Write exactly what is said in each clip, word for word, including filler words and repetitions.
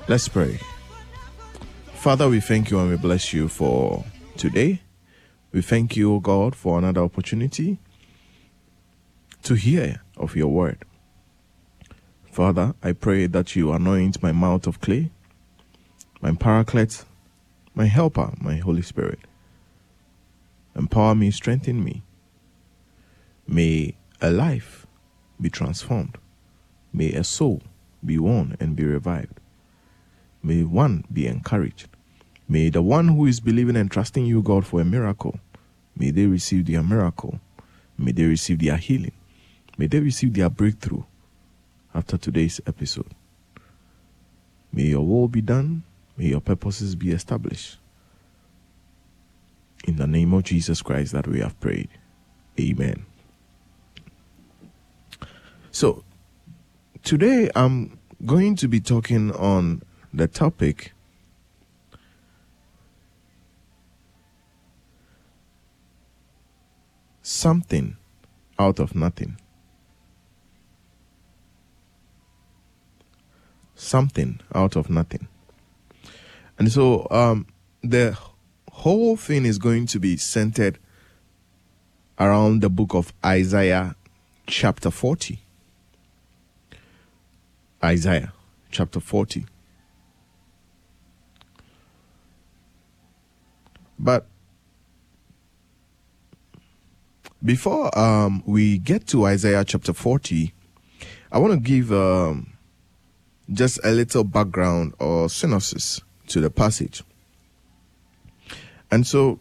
Let's pray. Father, we thank you and we bless you for today. We thank you, O God, for another opportunity to hear of your word. Father, I pray that you anoint my mouth of clay, my paraclete, my helper, my Holy Spirit. Empower me, strengthen me. May a life be transformed. May a soul be won and be revived. May one be encouraged. May the one who is believing and trusting you, God, for a miracle, may they receive their miracle. May they receive their healing. May they receive their breakthrough after today's episode. May your will be done. May your purposes be established. In the name of Jesus Christ that we have prayed. Amen. So, today I'm going to be talking on the topic something out of nothing. Something out of nothing. And so um, the whole thing is going to be centered around the book of Isaiah chapter forty. Isaiah chapter forty. But before um, we get to Isaiah chapter forty, I want to give um, just a little background or synopsis to the passage. And so,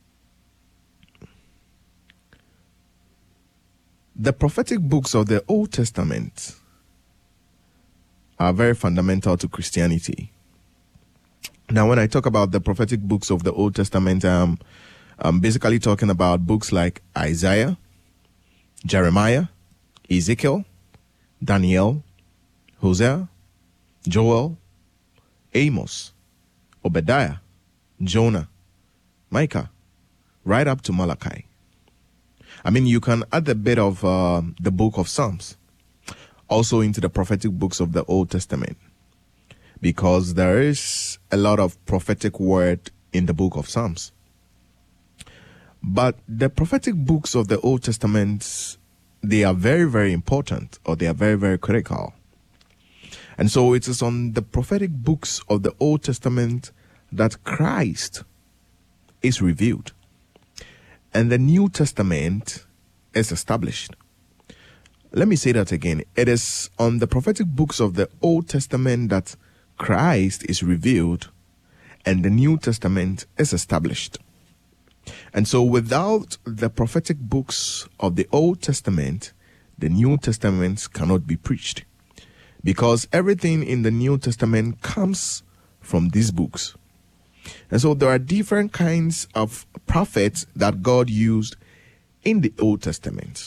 the prophetic books of the Old Testament are very fundamental to Christianity. Now, when I talk about the prophetic books of the Old Testament, um, I'm basically talking about books like Isaiah, Jeremiah, Ezekiel, Daniel, Hosea, Joel, Amos, Obadiah, Jonah, Micah, right up to Malachi. I mean, you can add a bit of uh, the book of Psalms also into the prophetic books of the Old Testament, because there is a lot of prophetic word in the book of Psalms. But the prophetic books of the Old Testament, they are very, very important, or they are very, very critical. And so it is on the prophetic books of the Old Testament that Christ is revealed, and the New Testament is established. Let me say that again. It is on the prophetic books of the Old Testament that Christ is revealed, and the New Testament is established. And so without the prophetic books of the Old Testament, the New Testament cannot be preached, because everything in the New Testament comes from these books. And so there are different kinds of prophets that God used in the Old Testament.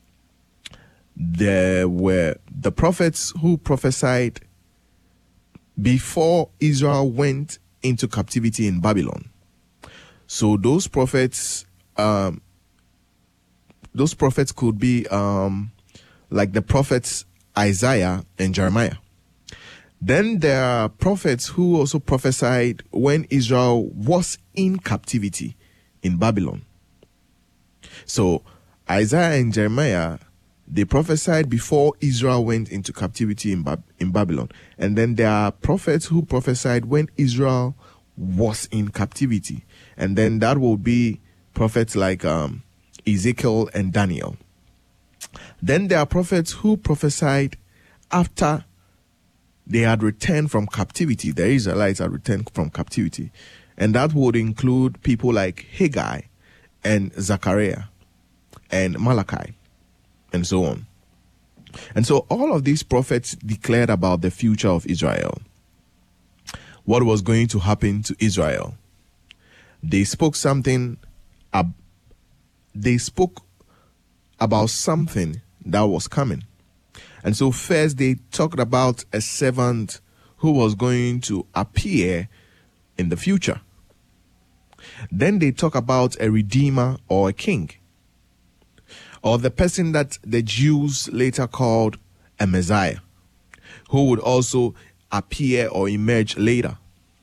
There were the prophets who prophesied before Israel went into captivity in Babylon. So those prophets, um, those prophets could be um, like the prophets Isaiah and Jeremiah. Then there are prophets who also prophesied when Israel was in captivity in Babylon. So Isaiah and Jeremiah, they prophesied before Israel went into captivity in, Bab- in Babylon. And then there are prophets who prophesied when Israel was in captivity. And then that will be prophets like um, Ezekiel and Daniel. Then there are prophets who prophesied after they had returned from captivity. The Israelites had returned from captivity. And that would include people like Haggai and Zechariah and Malachi and so on. And so all of these prophets declared about the future of Israel, what was going to happen to Israel. They spoke something, ab- they spoke about something that was coming. And so first they talked about a servant who was going to appear in the future. Then they talk about a redeemer or a king, or the person that the Jews later called a Messiah, who would also appear or emerge later.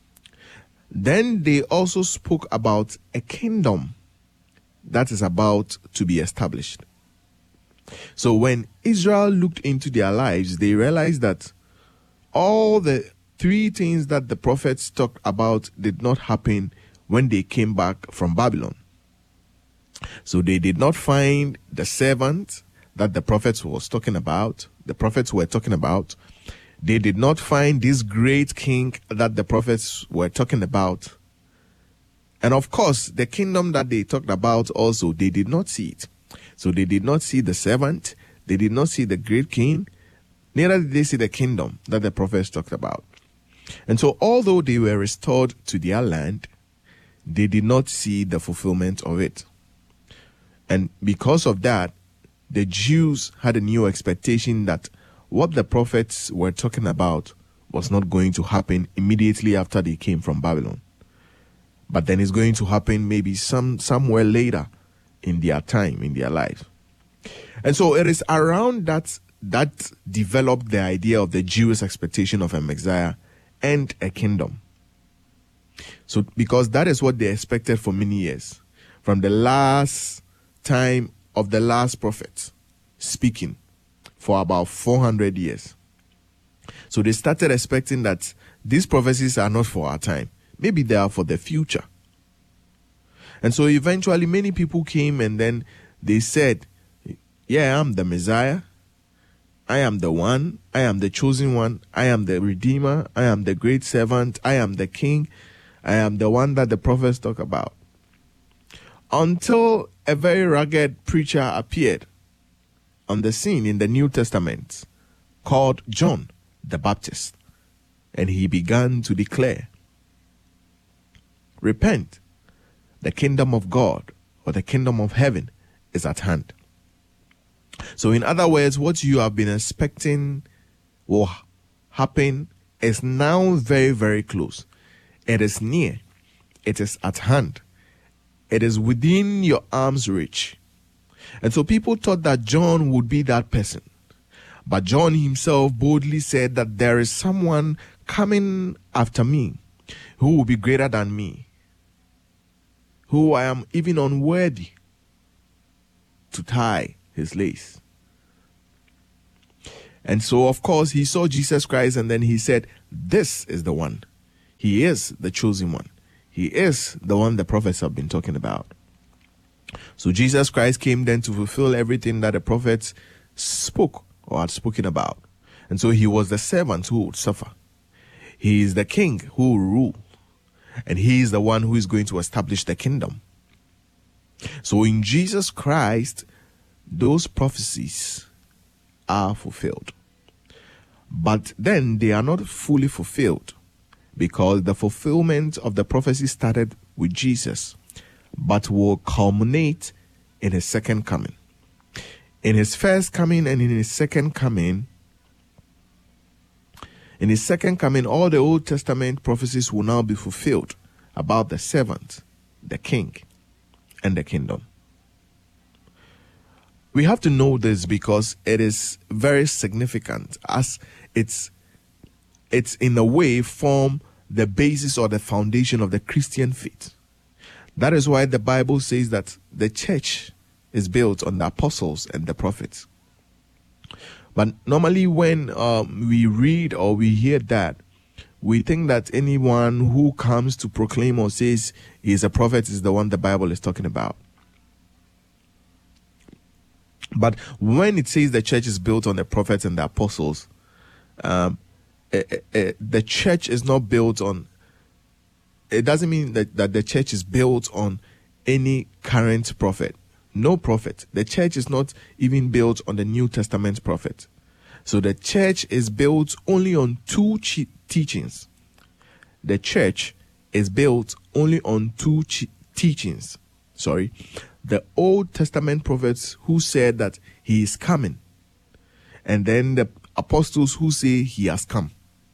Then they also spoke about a kingdom that is about to be established. So when Israel looked into their lives, they realized that all the three things that the prophets talked about did not happen when they came back from Babylon. So they did not find the servant that the prophets was talking about, the prophets were talking about. They did not find this great king that the prophets were talking about. And of course, the kingdom that they talked about also, they did not see it. So they did not see the servant, they did not see the great king, neither did they see the kingdom that the prophets talked about. And so although they were restored to their land, they did not see the fulfillment of it. And because of that, the Jews had a new expectation that what the prophets were talking about was not going to happen immediately after they came from Babylon. But then it's going to happen maybe some somewhere later in their time, in their life. And so it is around that that developed the idea of the Jewish expectation of a Messiah and a kingdom. So because that is what they expected for many years. From the last time of the last prophet speaking for about four hundred years. So they started expecting that these prophecies are not for our time. Maybe they are for the future. And so eventually many people came and then they said, yeah, I'm the Messiah. I am the one. I am the chosen one. I am the Redeemer. I am the great servant. I am the King. I am the one that the prophets talk about. Until a very rugged preacher appeared on the scene in the New Testament called John the Baptist. And he began to declare, repent, the kingdom of God or the kingdom of heaven is at hand. So in other words, what you have been expecting will happen is now very, very close. It is near. It is at hand. It is within your arm's reach. And so people thought that John would be that person. But John himself boldly said that there is someone coming after me who will be greater than me, who I am even unworthy to tie his lace. And so, of course, he saw Jesus Christ and then he said, this is the one. He is the chosen one. He is the one the prophets have been talking about. So Jesus Christ came then to fulfill everything that the prophets spoke or had spoken about. And so he was the servant who would suffer. He is the king who will rule. And he is the one who is going to establish the kingdom. So in Jesus Christ, those prophecies are fulfilled. But then they are not fully fulfilled, because the fulfillment of the prophecy started with Jesus, but will culminate in his second coming. In his first coming and in his second coming, in his second coming, all the Old Testament prophecies will now be fulfilled about the servant, the king, and the kingdom. We have to know this because it is very significant, as it's it's in a way form the basis or the foundation of the Christian faith. That is why the Bible says that the church is built on the apostles and the prophets. But normally when um, we read or we hear that, we think that anyone who comes to proclaim or says he is a prophet is the one the Bible is talking about. But when it says the church is built on the prophets and the apostles, um, eh, eh, the church is not built on, it doesn't mean that, that the church is built on any current prophet. No prophet. The church is not even built on the New Testament prophet. So the church is built only on two chi- teachings. The church is built only on two chi- teachings. Sorry. The Old Testament prophets who said that he is coming, and then the apostles who say he has come.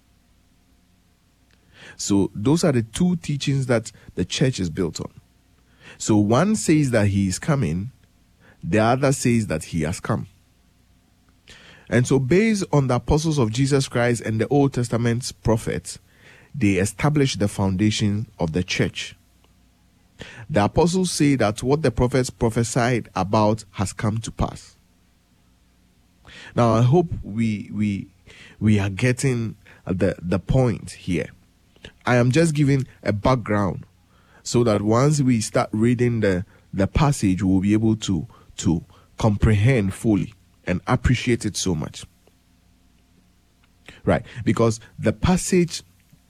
So those are the two teachings that the church is built on. So one says that he is coming, the other says that he has come. And so based on the apostles of Jesus Christ and the Old Testament's prophets, they established the foundation of the church. The apostles say that what the prophets prophesied about has come to pass. Now, I hope we we we are getting the, the point here. I am just giving a background so that once we start reading the, the passage, we'll be able to, to comprehend fully and appreciate it so much. Right? Because the passage,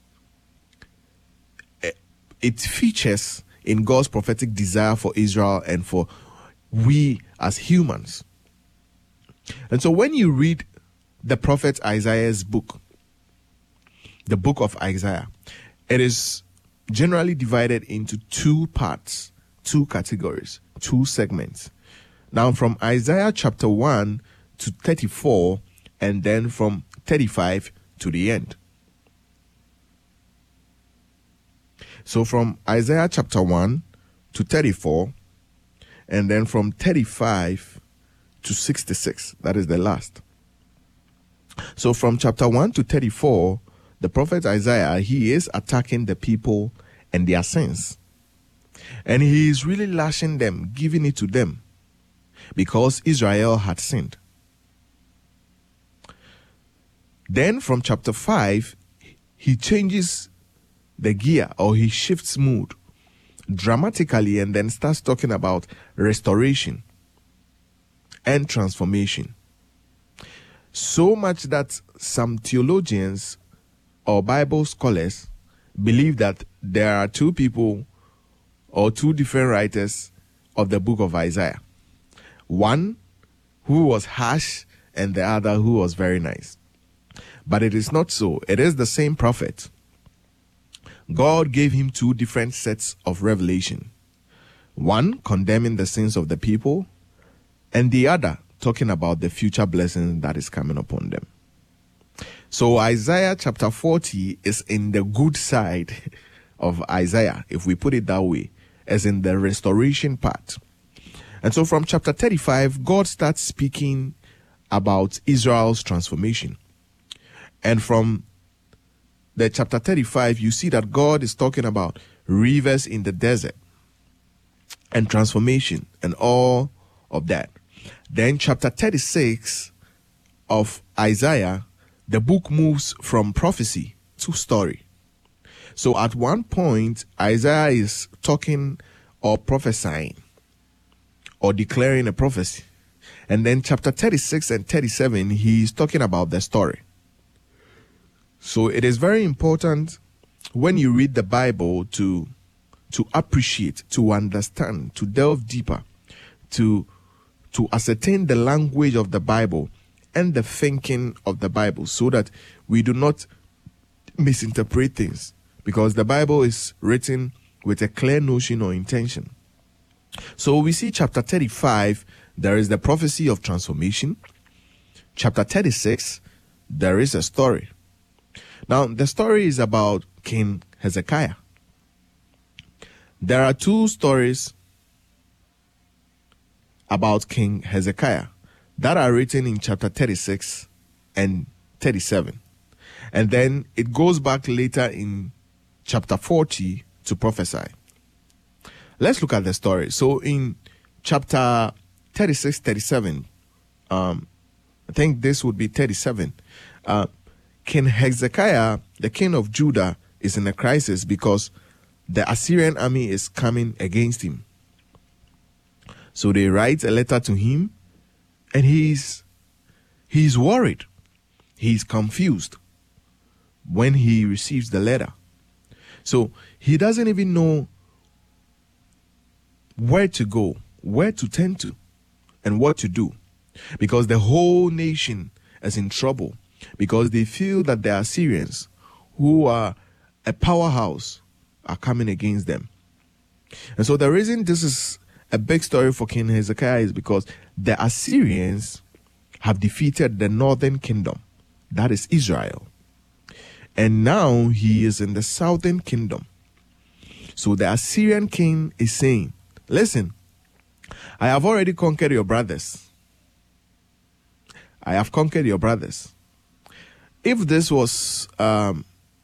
it features in God's prophetic desire for Israel and for we as humans. And so when you read the prophet Isaiah's book, the book of Isaiah, it is generally divided into two parts, two categories, two segments. Now from Isaiah chapter one to thirty-four, and then from thirty-five to the end. So from Isaiah chapter one to thirty-four, and then from thirty-five to sixty-six, that is the last. So from chapter one to thirty-four, the prophet Isaiah, he is attacking the people and their sins. And he is really lashing them, giving it to them, because Israel had sinned. Then from chapter five, he changes the gear, or he shifts mood dramatically, and then starts talking about restoration and transformation. So much that some theologians or Bible scholars believe that there are two people or two different writers of the book of Isaiah. One who was harsh and the other who was very nice. But it is not so. It is the same prophet. God gave him two different sets of revelation. One condemning the sins of the people, and the other talking about the future blessing that is coming upon them. So Isaiah chapter forty is in the good side of Isaiah, if we put it that way, as in the restoration part. And so from chapter thirty-five, God starts speaking about Israel's transformation. And from the chapter thirty-five, you see that God is talking about rivers in the desert and transformation and all of that. Then chapter thirty-six of Isaiah, the book moves from prophecy to story. So at one point, Isaiah is talking or prophesying or declaring a prophecy. And then chapter thirty-six and thirty-seven, he is talking about the story. So it is very important when you read the Bible to, to appreciate, to understand, to delve deeper, to, to ascertain the language of the Bible and the thinking of the Bible, so that we do not misinterpret things, because the Bible is written with a clear notion or intention. So we see chapter thirty-five, there is the prophecy of transformation. Chapter thirty-six, there is a story. Now, the story is about King Hezekiah. There are two stories about King Hezekiah that are written in chapter thirty-six and thirty-seven. And then it goes back later in chapter forty to prophesy. Let's look at the story. So in chapter thirty-six, thirty-seven, um, I think this would be thirty-seven, uh, King Hezekiah, the king of Judah, is in a crisis because the Assyrian army is coming against him. So they write a letter to him, and he's he's worried. He's confused when he receives the letter. So he doesn't even know where to go, where to turn to, and what to do, because the whole nation is in trouble, because they feel that the Assyrians, who are a powerhouse, are coming against them. And so the reason this is a big story for King Hezekiah is because the Assyrians have defeated the northern kingdom, that is Israel. And now he is in the southern kingdom. So the Assyrian king is saying, listen, I have already conquered your brothers. I have conquered your brothers. If this was um,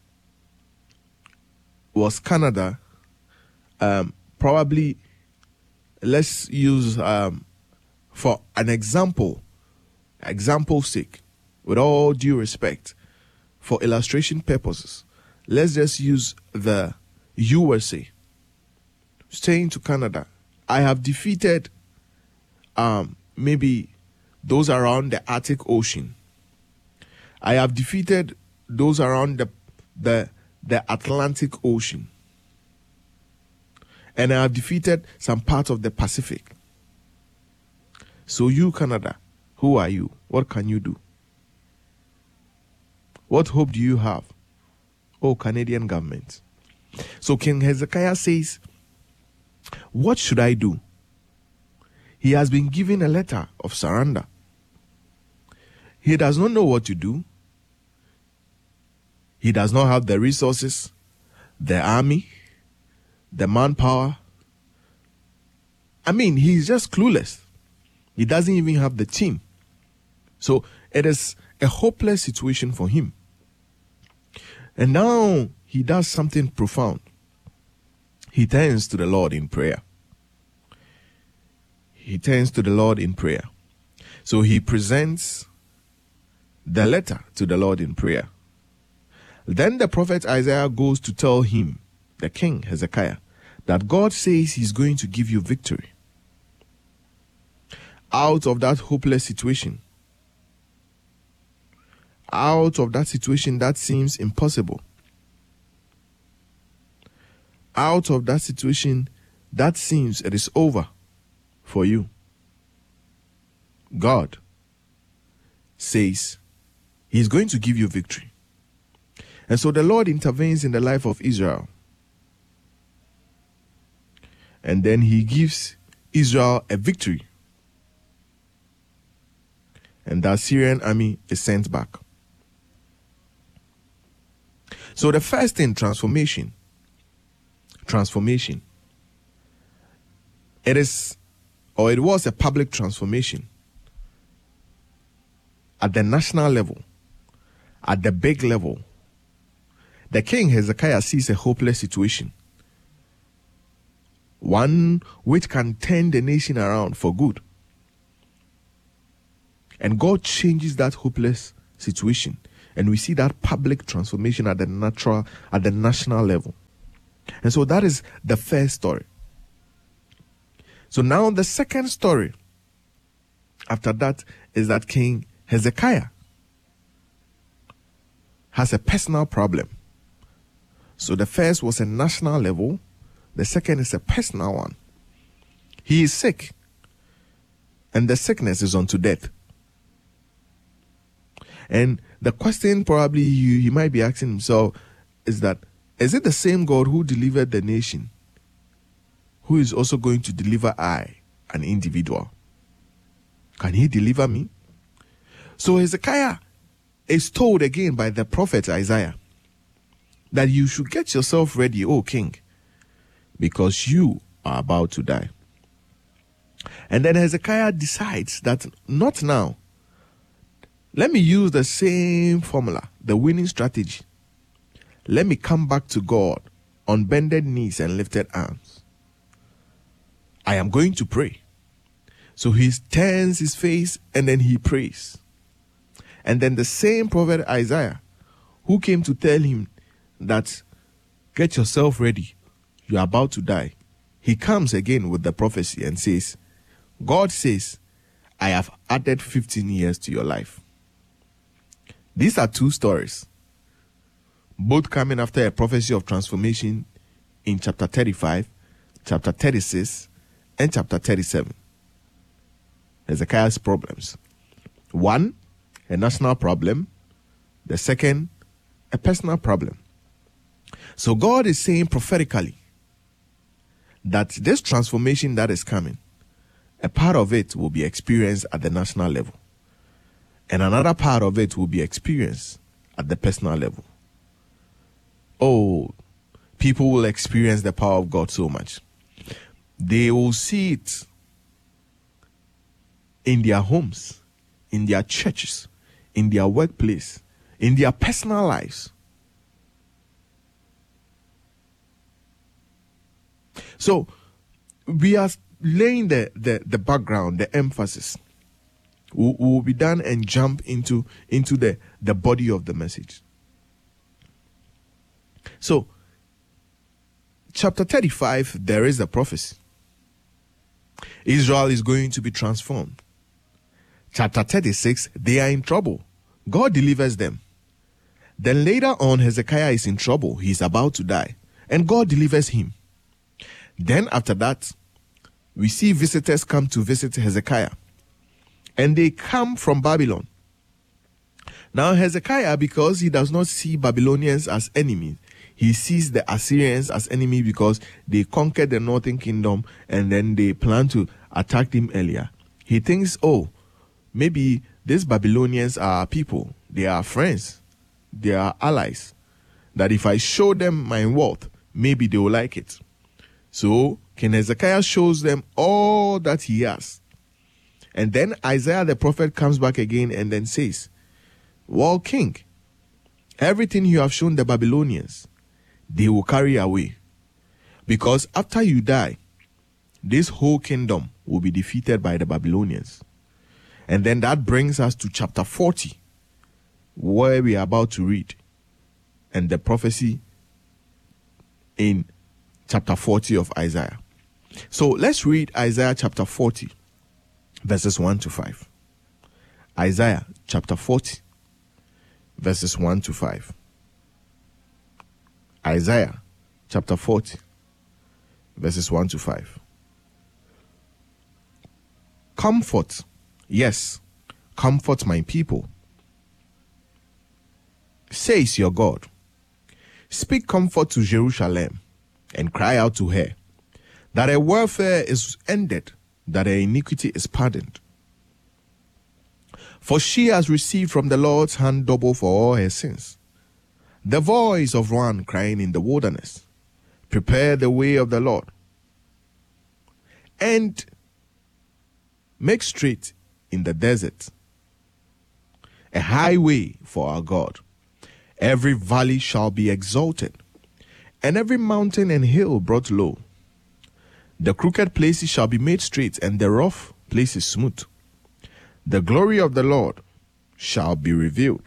was Canada, um, probably let's use um, for an example, example's sake, with all due respect, for illustration purposes, let's just use the U S A. Saying to Canada, I have defeated um, maybe those around the Arctic Ocean. I have defeated those around the, the, the Atlantic Ocean. And I have defeated some parts of the Pacific. So you, Canada, who are you? What can you do? What hope do you have? Oh, Canadian government. So King Hezekiah says, what should I do? He has been given a letter of surrender. He does not know what to do. He does not have the resources, the army, the manpower. I mean, he's just clueless. He doesn't even have the team. So it is a hopeless situation for him. And now he does something profound. He turns to the Lord in prayer. He turns to the Lord in prayer. So he presents the letter to the Lord in prayer. Then the prophet Isaiah goes to tell him, the king Hezekiah, that God says he's going to give you victory out of that hopeless situation, out of that situation that seems impossible, out of that situation that seems it is over for you. God says he's going to give you victory. And so the Lord intervenes in the life of Israel. And then he gives Israel a victory. And the Assyrian army is sent back. So the first thing, transformation. Transformation. It is, or it was a public transformation. At the national level, at the big level, the king Hezekiah sees a hopeless situation. One which can turn the nation around for good. And God changes that hopeless situation. And we see that public transformation at the natural, at the national level. And so that is the first story. So now the second story after that is that King Hezekiah has a personal problem. So the first was a national level. The second is a personal one. He is sick. And the sickness is unto death. And the question probably he, he might be asking himself is that, is it the same God who delivered the nation who is also going to deliver I, an individual? Can he deliver me? So Hezekiah is told again by the prophet Isaiah that you should get yourself ready, O king, because you are about to die. And then Hezekiah decides that not now. Let me use the same formula, the winning strategy. Let me come back to God on bended knees and lifted arms. I am going to pray. So he turns his face and then he prays. And then the same prophet Isaiah, who came to tell him that get yourself ready, you are about to die, he comes again with the prophecy and says, God says, I have added fifteen years to your life. These are two stories, both coming after a prophecy of transformation in chapter thirty-five, chapter thirty-six, and chapter thirty-seven. Hezekiah's problems. One, a national problem. The second, a personal problem. So God is saying prophetically that this transformation that is coming, a part of it will be experienced at the national level. And another part of it will be experienced at the personal level. Oh, people will experience the power of God so much. They will see it in their homes, in their churches, in their workplace, in their personal lives. So we are laying the, the, the background, the emphasis. We will be done and jump into, into the, the body of the message. So, chapter thirty-five, there is a prophecy. Israel is going to be transformed. Chapter thirty-six, they are in trouble. God delivers them. Then later on, Hezekiah is in trouble. He is about to die. And God delivers him. Then after that, we see visitors come to visit Hezekiah. And they come from Babylon. Now Hezekiah, because he does not see Babylonians as enemies, he sees the Assyrians as enemy because they conquered the northern kingdom and then they plan to attack him earlier. He thinks, oh, maybe these Babylonians are people. They are friends. They are allies. That if I show them my wealth, maybe they will like it. So King Hezekiah shows them all that he has. And then Isaiah the prophet comes back again and then says, well, king, everything you have shown the Babylonians, they will carry away. Because after you die, this whole kingdom will be defeated by the Babylonians. And then that brings us to chapter forty, where we are about to read. And the prophecy in chapter forty of Isaiah. So let's read Isaiah chapter forty, verses one to five. Isaiah chapter forty, verses one to five. Isaiah chapter forty, verses one to five. Comfort, yes, comfort my people, says your God. Speak comfort to Jerusalem and cry out to her that her warfare is ended, that her iniquity is pardoned. For she has received from the Lord's hand double for all her sins. The voice of one crying in the wilderness, prepare the way of the Lord, and make straight in the desert a highway for our God. Every valley shall be exalted, and every mountain and hill brought low. The crooked places shall be made straight, and the rough places smooth. The glory of the Lord shall be revealed,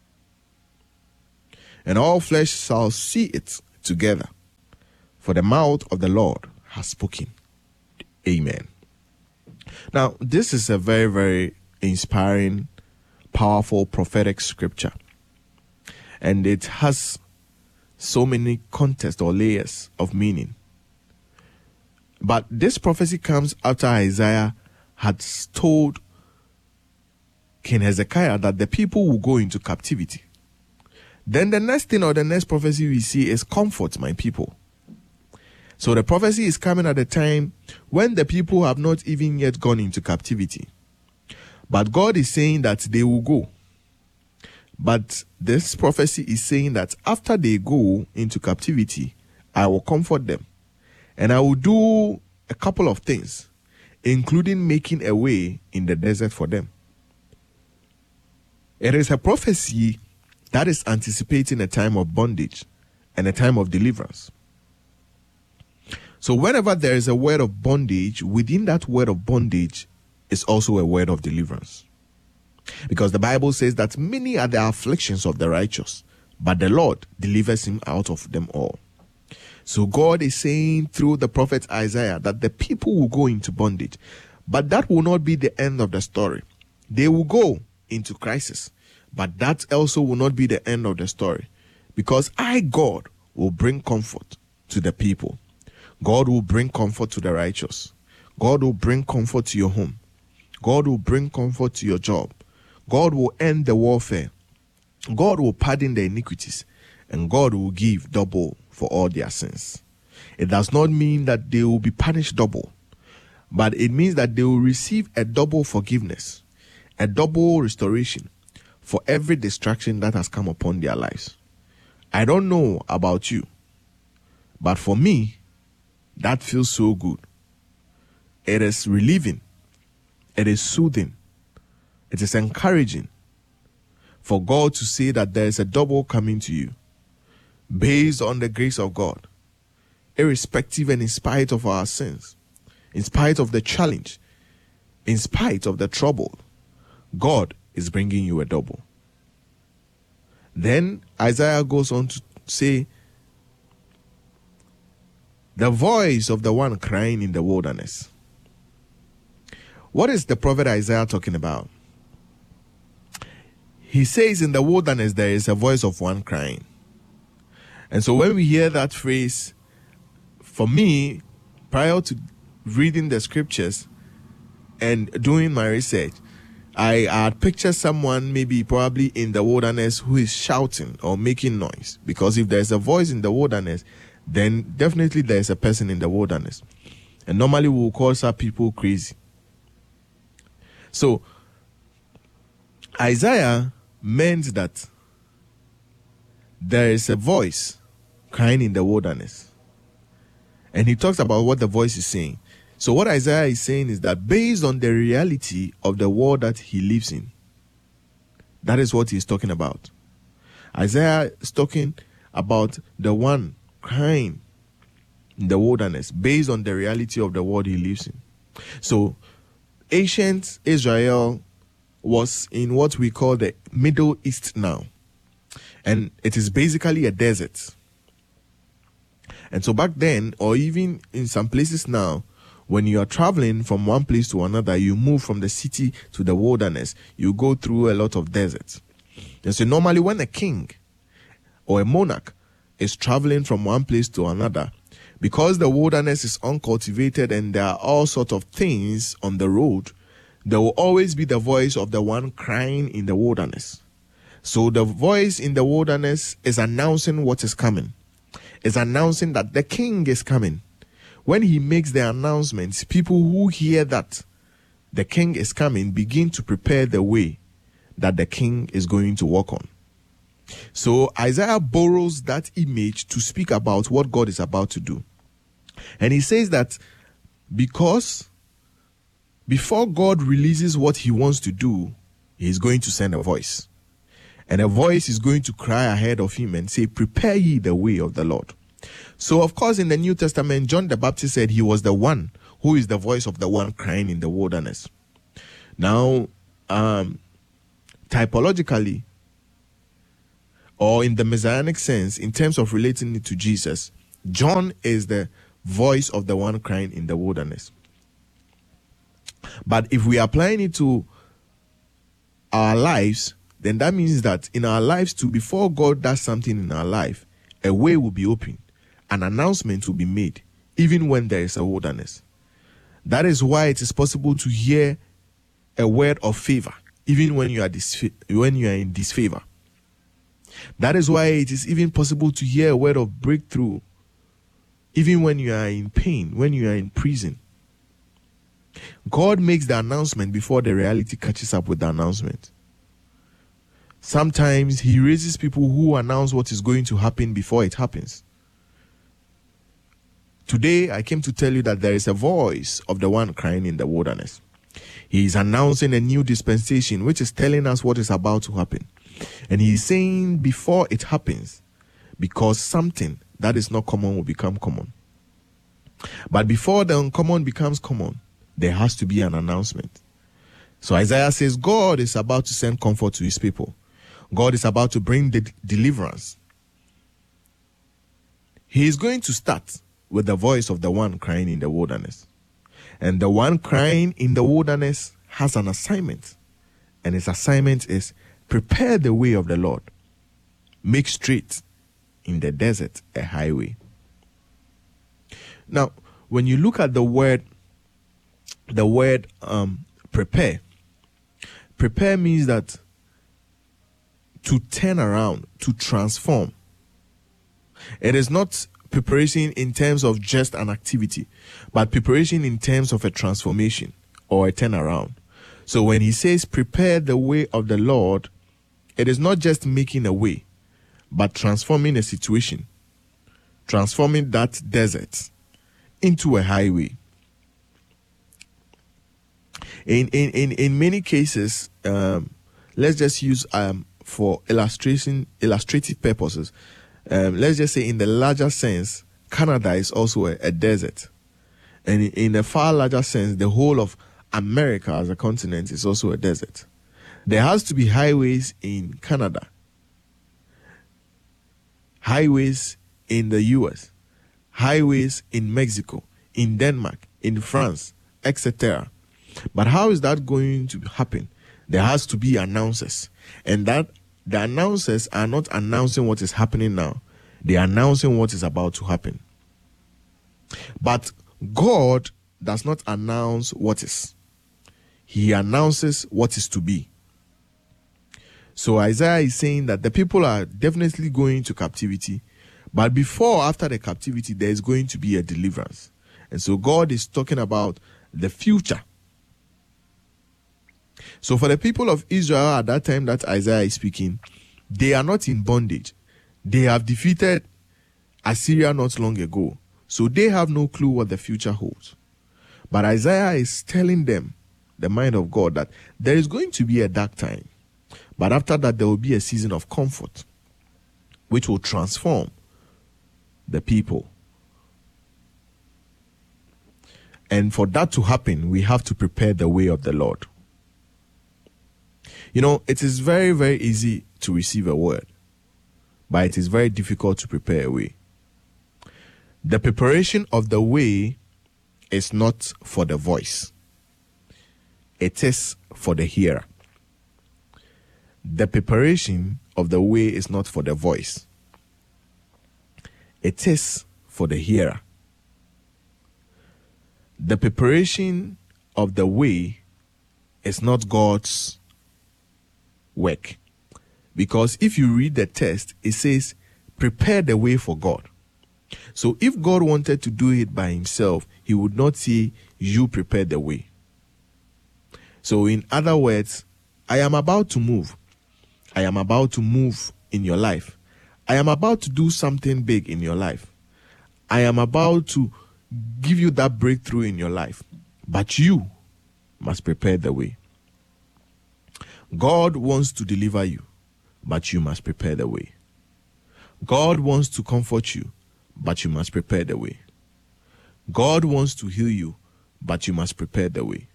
and all flesh shall see it together, for the mouth of the Lord has spoken. Amen. Now, this is a very, very inspiring, powerful prophetic scripture. And it has so many contexts or layers of meaning. But this prophecy comes after Isaiah had told King Hezekiah that the people will go into captivity. Then the next thing or the next prophecy we see is comfort my people. So the prophecy is coming at a time when the people have not even yet gone into captivity. But God is saying that they will go. But this prophecy is saying that after they go into captivity, I will comfort them. And I will do a couple of things, including making a way in the desert for them. It is a prophecy that is anticipating a time of bondage and a time of deliverance. So whenever there is a word of bondage, within that word of bondage is also a word of deliverance. Because the Bible says that many are the afflictions of the righteous, but the Lord delivers him out of them all. So God is saying through the prophet Isaiah that the people will go into bondage, but that will not be the end of the story. They will go into crisis, but that also will not be the end of the story, because I, God, will bring comfort to the people. God will bring comfort to the righteous. God will bring comfort to your home. God will bring comfort to your job. God will end the warfare. God will pardon the iniquities, and God will give double for all their sins. It does not mean that they will be punished double, but it means that they will receive a double forgiveness, a double restoration for every distraction that has come upon their lives. I don't know about you, but for me, that feels so good. It is relieving. It is soothing. It is encouraging for God to say that there is a double coming to you based on the grace of God, irrespective and in spite of our sins, in spite of the challenge, in spite of the trouble. God is bringing you a double. Then Isaiah goes on to say, the voice of the one crying in the wilderness. What is the prophet Isaiah talking about? He says in the wilderness there is a voice of one crying. And so when we hear that phrase, for me, prior to reading the scriptures and doing my research, I had pictured someone maybe probably in the wilderness who is shouting or making noise. Because if there's a voice in the wilderness, then definitely there's a person in the wilderness. And normally we will call such people crazy. So Isaiah meant that there is a voice crying in the wilderness. And he talks about what the voice is saying. So what Isaiah is saying is that based on the reality of the world that he lives in, that is what he's talking about. Isaiah is talking about the one crying in the wilderness based on the reality of the world he lives in. So ancient Israel was in what we call the Middle East now. And it is basically a desert. And so back then, or even in some places now, when you are traveling from one place to another, you move from the city to the wilderness, you go through a lot of deserts. And so normally when a king or a monarch is traveling from one place to another, because the wilderness is uncultivated and there are all sorts of things on the road, there will always be the voice of the one crying in the wilderness. So the voice in the wilderness is announcing what is coming. Is announcing that the king is coming. When he makes the announcements, people who hear that the king is coming begin to prepare the way that the king is going to walk on. So Isaiah borrows that image to speak about what God is about to do. And he says that because before God releases what he wants to do, he is going to send a voice. And a voice is going to cry ahead of him and say, prepare ye the way of the Lord. So, of course, in the New Testament, John the Baptist said he was the one who is the voice of the one crying in the wilderness. Now, um, typologically, or in the messianic sense, in terms of relating it to Jesus, John is the voice of the one crying in the wilderness. But if we are applying it to our lives, then that means that in our lives too, before God does something in our life, a way will be opened, an announcement will be made, even when there is a wilderness. That is why it is possible to hear a word of favor, even when you are disf- when you are in disfavor. That is why it is even possible to hear a word of breakthrough, even when you are in pain, when you are in prison. God makes the announcement before the reality catches up with the announcement. Sometimes he raises people who announce what is going to happen before it happens. Today, I came to tell you that there is a voice of the one crying in the wilderness. He is announcing a new dispensation, which is telling us what is about to happen. And he is saying before it happens, because something that is not common will become common. But before the uncommon becomes common, there has to be an announcement. So Isaiah says God is about to send comfort to his people. God is about to bring the deliverance. He is going to start with the voice of the one crying in the wilderness. And the one crying in the wilderness has an assignment. And his assignment is prepare the way of the Lord. Make straight in the desert a highway. Now, when you look at the word, the word um, prepare, prepare means that to turn around, to transform. It is not preparation in terms of just an activity, but preparation in terms of a transformation or a turnaround. So when he says prepare the way of the Lord, it is not just making a way, but transforming a situation, transforming that desert into a highway. In in in, in many cases, um, let's just use um, for illustration illustrative purposes. Um, let's just say in the larger sense, Canada is also a, a desert. And in, in a far larger sense, the whole of America as a continent is also a desert. There has to be highways in Canada, highways in the U S, highways in Mexico, in Denmark, in France, et cetera. But how is that going to happen? There has to be announcers. And that the announcers are not announcing what is happening now. They are announcing what is about to happen. But God does not announce what is. He announces what is to be. So Isaiah is saying that the people are definitely going to captivity, but before or after the captivity, there is going to be a deliverance. And so God is talking about the future. So for the people of Israel at that time that Isaiah is speaking, they are not in bondage. They have defeated Assyria not long ago. So they have no clue what the future holds. But Isaiah is telling them, the mind of God, that there is going to be a dark time. But after that, there will be a season of comfort, which will transform the people. And for that to happen, we have to prepare the way of the Lord. You know, it is very, very easy to receive a word, but it is very difficult to prepare a way. The preparation of the way is not for the voice. It is for the hearer. The preparation of the way is not for the voice. It is for the hearer. The preparation of the way is not God's work. Because if you read the text, it says, prepare the way for God. So if God wanted to do it by himself, he would not say, you prepare the way. So in other words, I am about to move. I am about to move in your life. I am about to do something big in your life. I am about to give you that breakthrough in your life. But you must prepare the way. God wants to deliver you, but you must prepare the way. God wants to comfort you, but you must prepare the way. God wants to heal you, but you must prepare the way.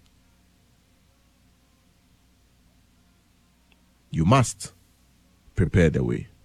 You must prepare the way.